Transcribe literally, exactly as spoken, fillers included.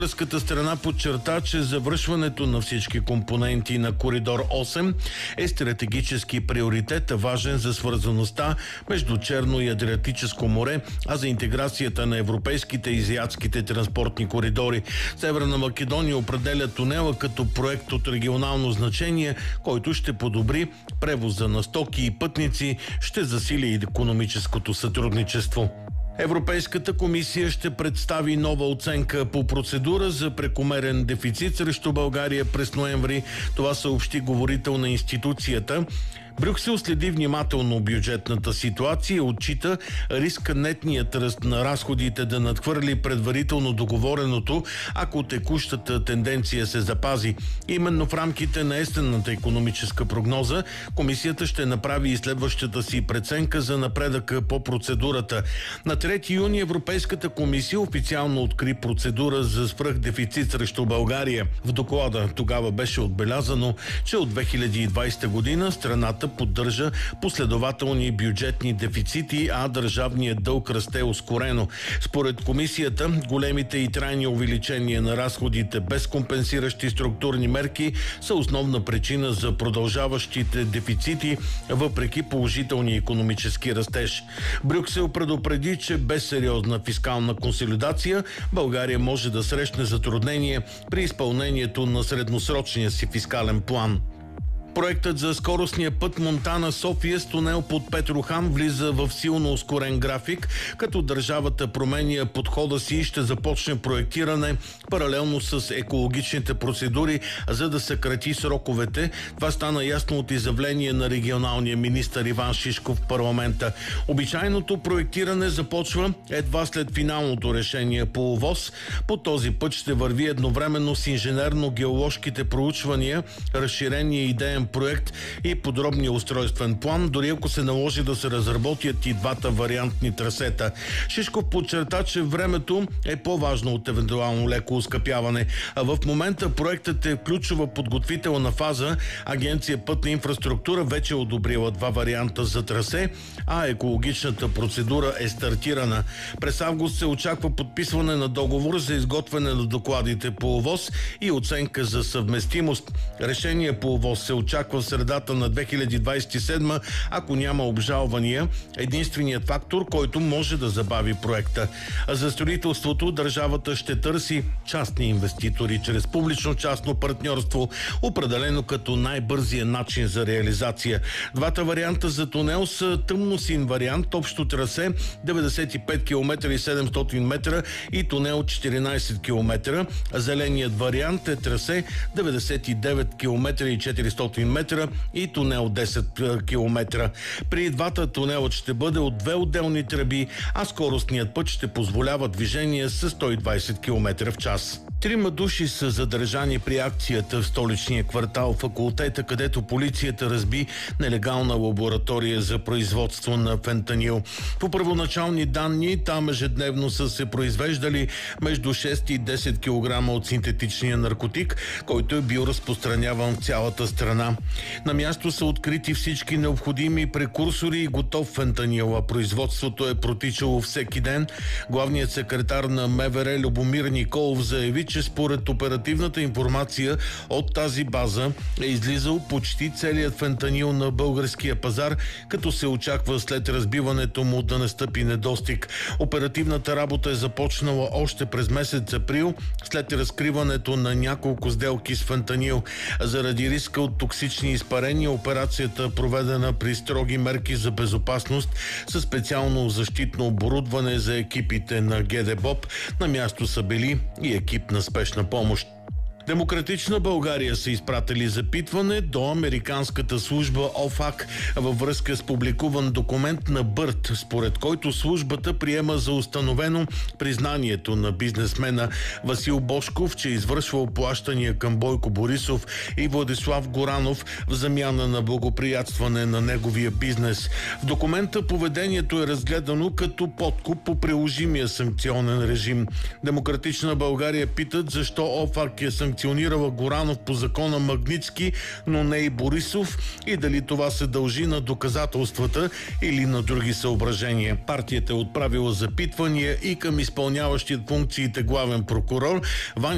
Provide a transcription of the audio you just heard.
Българската страна подчерта, че завършването на всички компоненти на Коридор осем е стратегически приоритет, важен за свързаността между Черно и Адриатическо море, а за интеграцията на европейските и азиатските транспортни коридори. Северна Македония определя тунела като проект от регионално значение, който ще подобри превоза на стоки и пътници, ще засили икономическото сътрудничество. Европейската комисия ще представи нова оценка по процедура за прекомерен дефицит срещу България през ноември. Това съобщи говорител на институцията. Брюксел следи внимателно бюджетната ситуация и отчита риска нетният ръст на разходите да надхвърли предварително договореното, ако текущата тенденция се запази. Именно в рамките на есенната икономическа прогноза комисията ще направи и следващата си преценка за напредъка по процедурата. На трети юни Европейската комисия официално откри процедура за свръхдефицит срещу България. В доклада тогава беше отбелязано, че от две хиляди и двадесета година страната поддържа последователни бюджетни дефицити, а държавният дълг расте ускорено. Според комисията, големите и трайни увеличения на разходите без компенсиращи структурни мерки са основна причина за продължаващите дефицити, въпреки положителния икономически растеж. Брюксел предупреди, че без сериозна фискална консолидация България може да срещне затруднение при изпълнението на средносрочния си фискален план. Проектът за скоростния път Монтана-София с тунел под Петрохан влиза в силно ускорен график, като държавата променя подхода си и ще започне проектиране паралелно с екологичните процедури, за да съкрати сроковете. Това стана ясно от изявление на регионалния министър Иван Шишков в парламента. Обичайното проектиране започва едва след финалното решение по ОВОС. По този път ще върви едновременно с инженерно-геоложките проучвания, разширение идеен проект и подробния устройствен план, дори ако се наложи да се разработят и двата вариантни трасета. Шишков подчерта, че времето е по-важно от евентуално леко оскъпяване, а в момента проектът е ключова подготвителна фаза. Агенция Пътна инфраструктура вече е одобрила два варианта за трасе, а екологичната процедура е стартирана. През август се очаква подписване на договор за изготвяне на докладите по ОВОС и оценка за съвместимост. Решение по ОВОС се очаква в средата на две хиляди двадесет и седма, ако няма обжалвания, единственият фактор, който може да забави проекта. А за строителството държавата ще търси частни инвеститори чрез публично-частно партньорство, определено като най-бързия начин за реализация. Двата варианта за тунел са тъмносин вариант, общо трасе деветдесет и пет километра и седемстотин метра и тунел четиринадесет километра. Зеленият вариант е трасе деветдесет и девет километра и четиристотин метра и тунел десет километра. При двата тунела ще бъде от две отделни тръби, а скоростният път ще позволява движение с сто и двадесет километра в час. Трима души са задържани при акцията в столичния квартал Факултета, където полицията разби нелегална лаборатория за производство на фентанил. По първоначални данни, там ежедневно са се произвеждали между шест и десет килограма от синтетичния наркотик, който е бил разпространяван в цялата страна. На място са открити всички необходими прекурсори и готов фентанил, а производството е протичало всеки ден. Главният секретар на МВР Любомир Николов заяви, че според оперативната информация от тази база е излизал почти целият фентанил на българския пазар, като се очаква след разбиването му да настъпи недостиг. Оперативната работа е започнала още през месец април, след разкриването на няколко сделки с фентанил. Заради риска от токсични изпарения, операцията, проведена при строги мерки за безопасност, със специално защитно оборудване за екипите на ГДБОП, на място са били и екип на спешна помощ. Демократична България са изпратили запитване до американската служба ОФАК във връзка с публикуван документ на Бърт, според който службата приема за установено признанието на бизнесмена Васил Божков, че е извършвал плащания към Бойко Борисов и Владислав Горанов в замяна на благоприятстване на неговия бизнес. В документа поведението е разгледано като подкуп по приложимия санкционен режим. Демократична България питат защо ОФАК е санкционирала Горанов по закона Магнитски, но не и Борисов, и дали това се дължи на доказателствата или на други съображения. Партията е отправила запитвания и към изпълняващият функциите главен прокурор Ваня